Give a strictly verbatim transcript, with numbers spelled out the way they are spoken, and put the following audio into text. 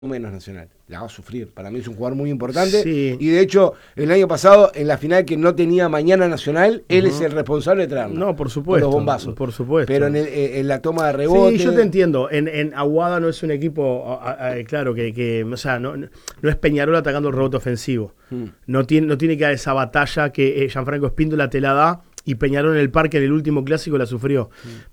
menos Nacional, la va a sufrir. Para mí es un jugador muy importante. Sí. Y de hecho, el año pasado, en la final que no tenía mañana Nacional, él uh-huh. es el responsable de traerlo. No, por supuesto. Con los bombazos. Por supuesto. Pero en, el, en la toma de rebote. Sí, yo te entiendo. En, en Aguada no es un equipo, a, a, a, claro, que, que o sea, no, no es Peñarol atacando el rebote ofensivo. Hmm. No, tiene, no tiene que dar esa batalla que eh, Gianfranco Espíndola te la da y Peñarol en el parque en el último clásico la sufrió. Hmm.